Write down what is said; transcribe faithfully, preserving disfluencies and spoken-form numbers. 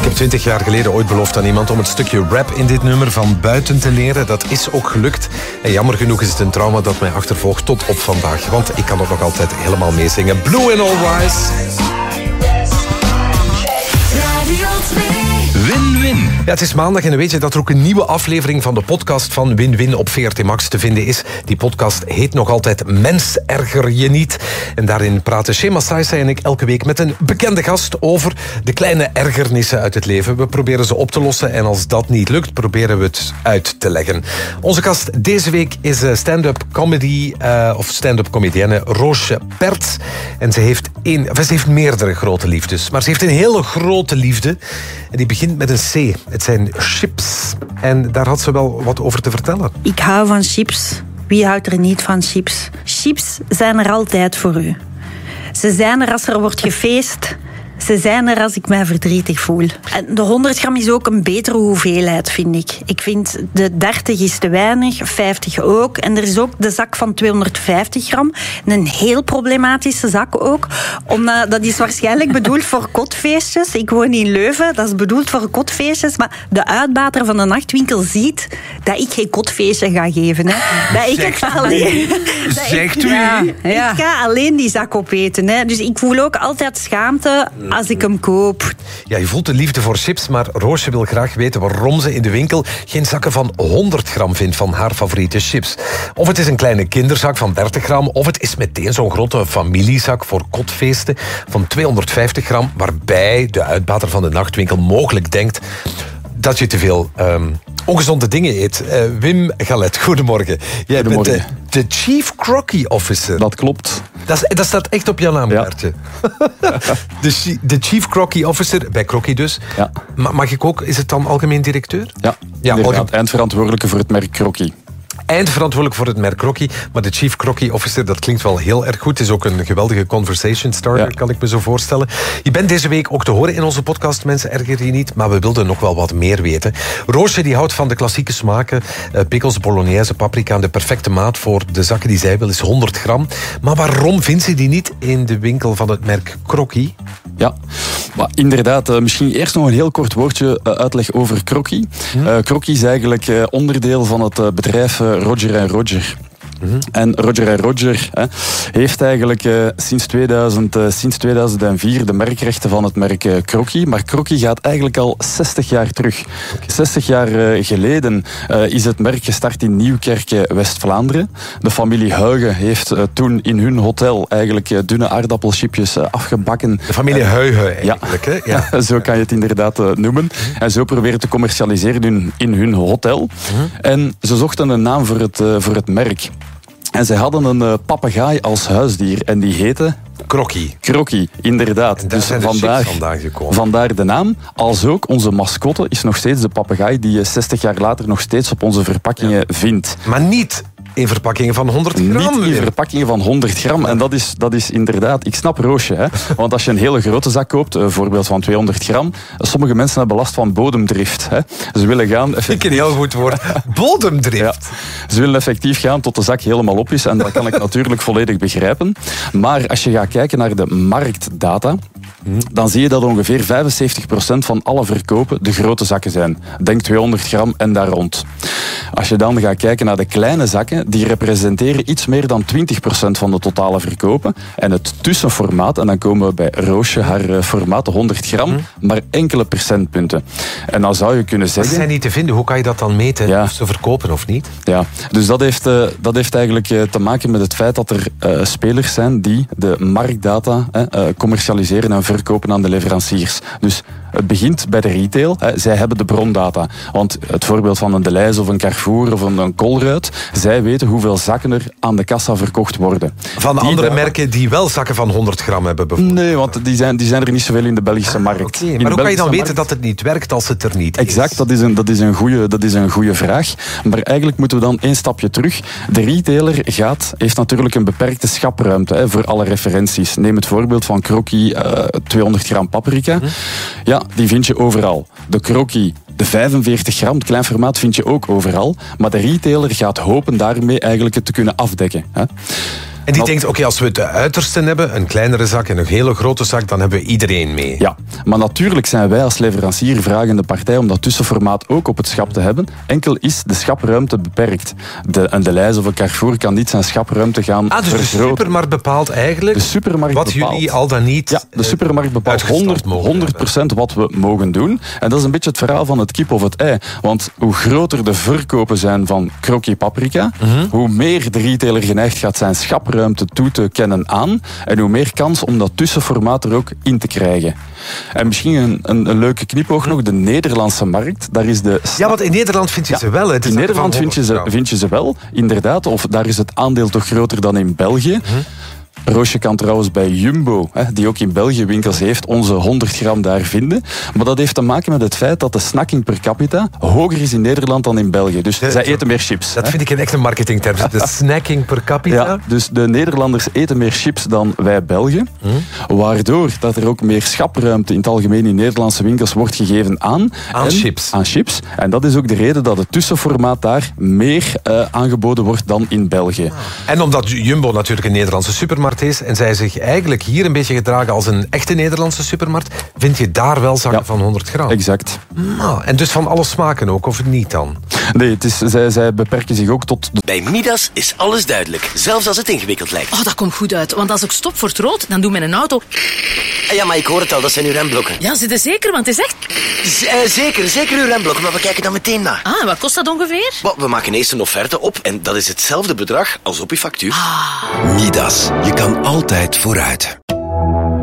heb twintig jaar geleden ooit beloofd aan iemand om het stukje rap in dit nummer van buiten te leren. Dat is ook gelukt. En jammer genoeg is het een trauma dat mij achtervolgt tot op vandaag. Want ik kan het nog altijd helemaal meezingen. Blue in All Rise. Win-win. Ja, het is maandag en weet je dat er ook een nieuwe aflevering van de podcast van Win-Win op V R T Max te vinden is. Die podcast heet nog altijd Mens erger je niet. En daarin praten Shema Saisai en ik elke week met een bekende gast over de kleine ergernissen uit het leven. We proberen ze op te lossen en als dat niet lukt, proberen we het uit te leggen. Onze gast deze week is stand-up comedy, uh, of stand-up comedienne Roosje Perts. En ze heeft, een, enfin, ze heeft meerdere grote liefdes, maar ze heeft een hele grote liefde. En die begint met een C. Het zijn chips. En daar had ze wel wat over te vertellen. Ik hou van chips. Wie houdt er niet van chips? Chips zijn er altijd voor u. Ze zijn er als er wordt gefeest. Ze zijn er als ik mij verdrietig voel. En de honderd gram is ook een betere hoeveelheid, vind ik. Ik vind de dertig is te weinig, vijftig ook. En er is ook de zak van tweehonderdvijftig gram. Een heel problematische zak ook. Omdat, dat is waarschijnlijk bedoeld voor kotfeestjes. Ik woon in Leuven, dat is bedoeld voor kotfeestjes. Maar de uitbater van de nachtwinkel ziet dat ik geen kotfeestje ga geven. Hè. Dat ik het alleen... Zegt u? Ja, ja. Ik ga alleen die zak opeten. Hè. Dus ik voel ook altijd schaamte als ik hem koop. Ja, je voelt de liefde voor chips, maar Roosje wil graag weten waarom ze in de winkel geen zakken van honderd gram vindt van haar favoriete chips. Of het is een kleine kinderzak van dertig gram, of het is meteen zo'n grote familiezak voor kotfeesten van tweehonderdvijftig gram, waarbij de uitbater van de nachtwinkel mogelijk denkt dat je te veel um, ongezonde dingen eet. Uh, Wim Galet, goedemorgen. Jij goedemorgen. bent de, de Chief Crocky Officer. Dat klopt. Dat, is, dat staat echt op jouw naamkaartje. Ja. de, de Chief Crocky Officer, bij Crocky dus. Ja. Mag ik ook, is het dan algemeen directeur? Ja, ja algemeen eindverantwoordelijke voor het merk Crocky. Eindverantwoordelijk voor het merk Crocky, maar de Chief Crocky Officer, dat klinkt wel heel erg goed. Het is ook een geweldige conversation starter, ja. Kan ik me zo voorstellen. Je bent deze week ook te horen in onze podcast, Mensen erger je niet, maar we wilden nog wel wat meer weten. Roosje die houdt van de klassieke smaken, uh, pickles, bolognese, paprika, en de perfecte maat voor de zakken die zij wil is honderd gram. Maar waarom vindt ze die niet in de winkel van het merk Crocky? Ja, maar inderdaad. Uh, misschien eerst nog een heel kort woordje uh, uitleg over Crocky. Hm? Uh, Crocky is eigenlijk uh, onderdeel van het uh, bedrijf uh, Roger en Roger. Mm-hmm. En Roger en Roger hè, heeft eigenlijk uh, sinds, tweeduizend, uh, sinds tweeduizend vier de merkrechten van het merk uh, Crocky. Maar Crocky gaat eigenlijk al zestig jaar terug. Okay. zestig jaar uh, geleden uh, is het merk gestart in Nieuwkerk, West-Vlaanderen. De familie Huygen heeft uh, toen in hun hotel eigenlijk uh, dunne aardappelchipjes uh, afgebakken. De familie uh, Huygen eigenlijk, ja. hè? Ja. Zo kan je het inderdaad uh, noemen. Mm-hmm. En zo proberen te commercialiseren in, in hun hotel. Mm-hmm. En ze zochten een naam voor het, uh, voor het merk. En zij hadden een uh, papegaai als huisdier en die heette... Crocky. Crocky, inderdaad. En daar dus zijn de vandaar, vandaan gekomen. Vandaar de naam. Als ook onze mascotte is nog steeds de papegaai die je zestig jaar later nog steeds op onze verpakkingen ja. vindt. Maar niet in verpakkingen van honderd gram. Niet in verpakkingen van honderd gram. En dat is, dat is inderdaad... Ik snap Roosje, hè. Want als je een hele grote zak koopt, een voorbeeld van tweehonderd gram, sommige mensen hebben last van bodemdrift. Hè. Ze willen gaan... Ik ken een heel goed woord. Bodemdrift. Ja. Ze willen effectief gaan tot de zak helemaal op is. En dat kan ik natuurlijk volledig begrijpen. Maar als je gaat kijken naar de marktdata, dan zie je dat ongeveer vijfenzeventig procent van alle verkopen de grote zakken zijn. Denk tweehonderd gram en daar rond. Als je dan gaat kijken naar de kleine zakken, die representeren iets meer dan twintig procent van de totale verkopen. En het tussenformaat, en dan komen we bij Roosje, haar formaat, de honderd gram, hmm. maar enkele procentpunten. En dan zou je kunnen zeggen... Dat zijn niet te vinden. Hoe kan je dat dan meten? Ja. Of ze verkopen of niet? Ja, dus dat heeft, uh, dat heeft eigenlijk uh, te maken met het feit dat er uh, spelers zijn die de marktdata uh, commercialiseren en verkopen aan de leveranciers. Dus het begint bij de retail. Hè. Zij hebben de brondata. Want het voorbeeld van een Deleuze of een Carrefour of een, een Colruyt, zij weten hoeveel zakken er aan de kassa verkocht worden. Van die andere data... merken die wel zakken van honderd gram hebben bijvoorbeeld? Nee, want die zijn, die zijn er niet zoveel in de Belgische ah, markt. Okay. Maar hoe kan je dan weten markt... dat het niet werkt als het er niet is? Exact, dat is een, dat is een goede, dat is een goede vraag. Maar eigenlijk moeten we dan één stapje terug. De retailer gaat, heeft natuurlijk een beperkte schapruimte hè, voor alle referenties. Neem het voorbeeld van Crocky uh, tweehonderd gram paprika. Hm? Ja, die vind je overal. De Crocky, de vijfenveertig gram, het klein formaat, vind je ook overal. Maar de retailer gaat hopen daarmee eigenlijk het te kunnen afdekken. Hè. En die denkt, oké, okay, als we de uitersten hebben, een kleinere zak en een hele grote zak, dan hebben we iedereen mee. Ja, maar natuurlijk zijn wij als leverancier vragende partij om dat tussenformaat ook op het schap te hebben. Enkel is de schapruimte beperkt. De, en de Leijs of een Carrefour kan niet zijn schapruimte gaan ah, dus vergroten. de supermarkt bepaalt eigenlijk de supermarkt wat bepaalt, jullie al dan niet Ja, de supermarkt bepaalt honderd procent wat we mogen doen. En dat is een beetje het verhaal van het kip of het ei. Want hoe groter de verkopen zijn van Croquis Paprika, mm-hmm. hoe meer de retailer geneigd gaat zijn schapruimte toe te kennen aan en hoe meer kans om dat tussenformaat er ook in te krijgen. En misschien een, een, een leuke knipoog nog, de Nederlandse markt. Daar is de ja, want in Nederland vind je ja, ze wel. Het is in Nederland vind je ze, vind je ze wel, inderdaad. Of daar is het aandeel toch groter dan in België. Mm-hmm. Roosje kan trouwens bij Jumbo, die ook in België winkels heeft, onze honderd gram daar vinden. Maar dat heeft te maken met het feit dat de snacking per capita hoger is in Nederland dan in België. Dus de, zij eten meer chips. Dat hè? vind ik een echte marketingterm. De snacking per capita. Ja, dus de Nederlanders eten meer chips dan wij Belgen. Hmm. Waardoor dat er ook meer schapruimte in het algemeen in Nederlandse winkels wordt gegeven aan... Aan en, chips. Aan chips. En dat is ook de reden dat het tussenformaat daar meer uh, aangeboden wordt dan in België. Ah. En omdat Jumbo natuurlijk een Nederlandse supermarkt is en zij zich eigenlijk hier een beetje gedragen als een echte Nederlandse supermarkt, vind je daar wel zakken ja, van honderd gram. Exact. Nou, en dus van alle smaken ook, of niet dan? Nee, het is, zij, zij beperken zich ook tot... De... Bij Midas is alles duidelijk, zelfs als het ingewikkeld lijkt. Oh, dat komt goed uit, want als ik stop voor het rood, dan doet mijn auto... Ja, maar ik hoor het al, dat zijn uw remblokken. Ja, zit er zeker, want het is echt... Z- uh, zeker, zeker uw remblokken, maar we kijken dan meteen na. Ah, wat kost dat ongeveer? Well, we maken eerst een offerte op en dat is hetzelfde bedrag als op uw factuur. Ah. Midas, je kan altijd vooruit.